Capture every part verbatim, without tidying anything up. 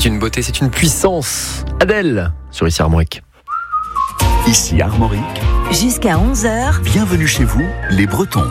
C'est une beauté, c'est une puissance. Adèle, sur Ici Armorique. Ici Armorique. Jusqu'à onze heures. Bienvenue chez vous, les Bretons.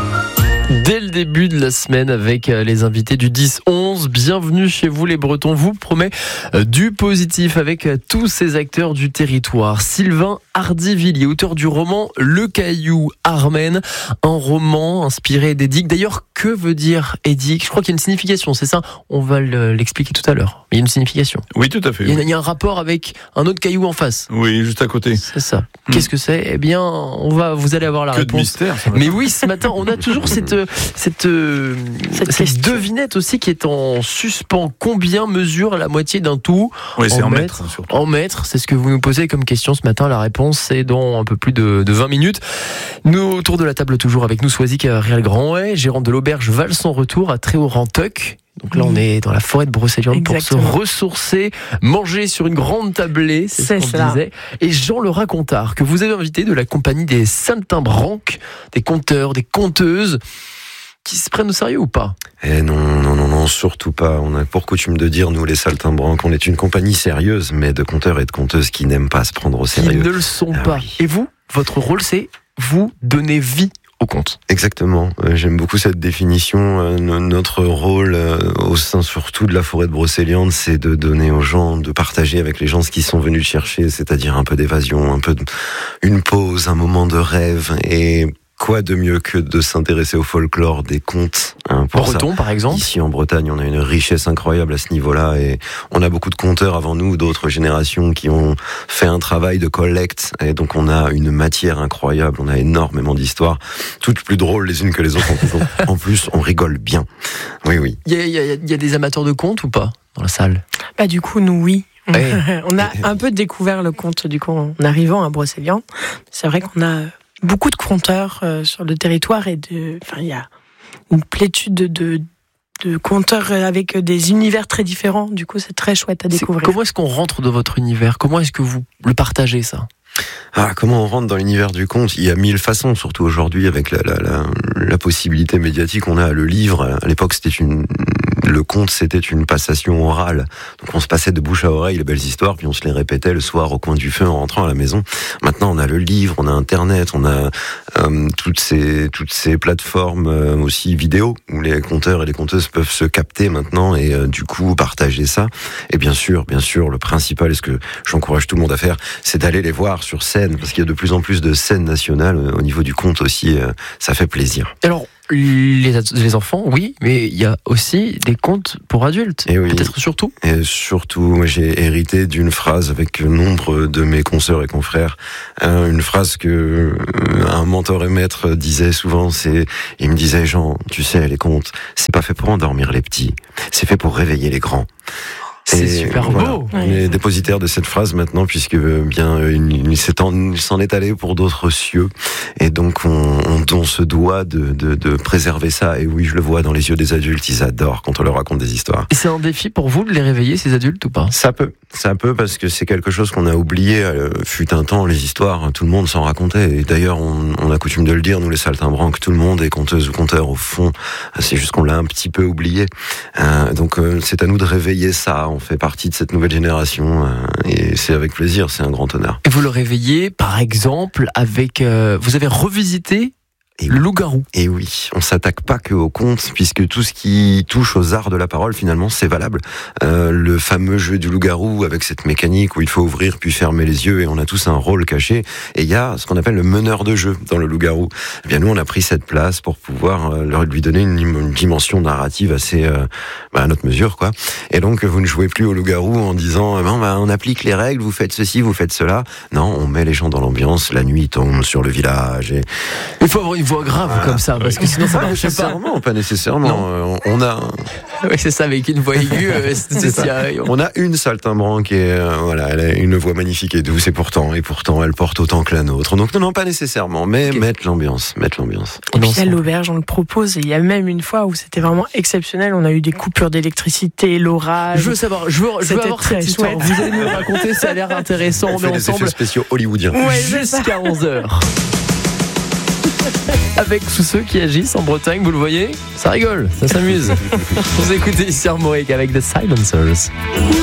Dès le début de la semaine avec les invités du dix onze, bienvenue chez vous les Bretons, vous promet du positif avec tous ces acteurs du territoire. Sylvain Hardy-Villiers, auteur du roman Le Caillou Armen, un roman inspiré d'Édic. D'ailleurs, que veut dire Édic ? Je crois qu'il y a une signification, c'est ça ? On va l'expliquer tout à l'heure. Il y a une signification. Oui, tout à fait. Il y a, il y a un rapport avec un autre caillou en face. Oui, juste à côté. C'est ça. Hmm. Qu'est-ce que c'est ? Eh bien, on va, vous allez avoir la que réponse. De mystère, Mais oui, ce matin, on a toujours cette, cette, cette, cette devinette aussi qui est en suspens. Combien mesure la moitié d'un tout ? Oui, c'est en, en mètres. mètres. Surtout. En mètres, c'est ce que vous nous posez comme question ce matin. La réponse, c'est dans un peu plus de, de vingt minutes. Nous, autour de la table, toujours avec nous, Soisic Réal Grand-Haye, gérante de l'auberge Val Son Retour à Tréhaut-Rantoc. Donc là, on est dans la forêt de Brocéliande pour se ressourcer, manger sur une grande tablée, c'est, c'est ce qu'on ça. disait. Et Jean le Racontard, que vous avez invité de la compagnie des Saltimbanques, des conteurs, des conteuses, qui se prennent au sérieux ou pas ? Eh non, non, non, non, surtout pas. On a pour coutume de dire, nous les Saltimbanques, on est une compagnie sérieuse, mais de conteurs et de conteuses qui n'aiment pas se prendre au sérieux. Qui ne le sont ah, pas. Oui. Et vous, votre rôle, c'est vous donner vie au conte. Exactement. Euh, j'aime beaucoup cette définition. Euh, notre rôle, euh, au sein surtout de la forêt de Brocéliande, c'est de donner aux gens, de partager avec les gens ce qu'ils sont venus chercher, c'est-à-dire un peu d'évasion, un peu de, une pause, un moment de rêve. Et quoi de mieux que de s'intéresser au folklore des contes, hein, pour breton, ça. Par exemple. Ici en Bretagne, on a une richesse incroyable à ce niveau-là, et on a beaucoup de conteurs avant nous, d'autres générations qui ont fait un travail de collecte, et donc on a une matière incroyable, on a énormément d'histoires, toutes plus drôles les unes que les autres. En plus, on rigole bien. Oui, oui. Il y a, il y a, il y a des amateurs de contes ou pas dans la salle ? Bah du coup, nous, oui. Hey. On a un peu découvert le conte du coup en arrivant à Brocéliande. C'est vrai qu'on a beaucoup de conteurs euh, sur le territoire et de, enfin il y a une plétude de, de de conteurs avec des univers très différents. Du coup, c'est très chouette à découvrir. C'est, comment est-ce qu'on rentre dans votre univers ? Comment est-ce que vous le partagez, ça ? Ah, comment on rentre dans l'univers du conte ? Il y a mille façons, surtout aujourd'hui avec la, la, la, la possibilité médiatique. On a le livre. À l'époque, c'était une, le conte, c'était une passation orale. Donc, on se passait de bouche à oreille les belles histoires, puis on se les répétait le soir au coin du feu en rentrant à la maison. Maintenant, on a le livre, on a Internet, on a euh, toutes ces toutes ces plateformes euh, aussi vidéo où les conteurs et les conteuses peuvent se capter maintenant et euh, du coup partager ça. Et bien sûr, bien sûr, le principal, et ce que j'encourage tout le monde à faire, c'est d'aller les voir sur scène, parce qu'il y a de plus en plus de scènes nationales au niveau du conte aussi, euh, ça fait plaisir. Alors, les, les enfants, oui, mais il y a aussi des contes pour adultes, et oui. Peut-être surtout. Et surtout, moi j'ai hérité d'une phrase avec nombre de mes consoeurs et confrères, euh, une phrase que euh, un mentor et maître disait souvent, c'est, il me disait, Jean, tu sais, les contes, c'est pas fait pour endormir les petits, c'est fait pour réveiller les grands. C'est et super voilà, beau. On est dépositaire de cette phrase maintenant, puisque bien il s'en est allé pour d'autres cieux, et donc on, on, on se doit de, de, de préserver ça. Et oui, je le vois dans les yeux des adultes, ils adorent quand on leur raconte des histoires. Et c'est un défi pour vous de les réveiller, ces adultes, ou pas ? Ça peut, ça peut, parce que c'est quelque chose qu'on a oublié. Euh, fut un temps, les histoires, tout le monde s'en racontait. Et d'ailleurs, on, on a coutume de le dire, nous les Saltimbanques, tout le monde est conteuse ou conteur au fond. C'est juste qu'on l'a un petit peu oublié. Euh, donc euh, c'est à nous de réveiller ça. On fait partie de cette nouvelle génération euh, et c'est avec plaisir, c'est un grand honneur. Et vous le réveillez, par exemple, avec... Euh, vous avez revisité Et le loup-garou. Et oui, on s'attaque pas que aux contes, puisque tout ce qui touche aux arts de la parole, finalement, c'est valable. Euh, le fameux jeu du loup-garou, avec cette mécanique où il faut ouvrir puis fermer les yeux, et on a tous un rôle caché. Et il y a ce qu'on appelle le meneur de jeu dans le loup-garou. Eh bien, nous, on a pris cette place pour pouvoir euh, leur lui donner une, une dimension narrative assez euh, bah, à notre mesure, quoi. Et donc, vous ne jouez plus au loup-garou en disant, bon, bah, on applique les règles, vous faites ceci, vous faites cela. Non, on met les gens dans l'ambiance. La nuit tombe sur le village. Et il faut avoir une voix grave voilà. Comme ça, parce que sinon ça marche pas. Pas nécessairement. Euh, on a. Oui, c'est ça, avec une voix aiguë. Euh, c'est c'est ça. On a une Saltimbanque qui est, euh, voilà, elle a une voix magnifique et douce, et pourtant, et pourtant, elle porte autant que la nôtre. Donc non, non, pas nécessairement, mais okay. mettre l'ambiance, mettre l'ambiance. Et puis à l'auberge, on le propose. Et il y a même une fois où c'était vraiment exceptionnel. On a eu des coupures d'électricité, l'orage. Je veux savoir, je veux, je veux avoir cette histoire. Vous allez nous raconter, ça a l'air intéressant. On, on fait est des ensemble. Effets spéciaux hollywoodiens. Ouais, jusqu'à onze heures. Avec tous ceux qui agissent en Bretagne, vous le voyez, ça rigole, ça s'amuse. Vous écoutez Ici Armorique avec The Silencers.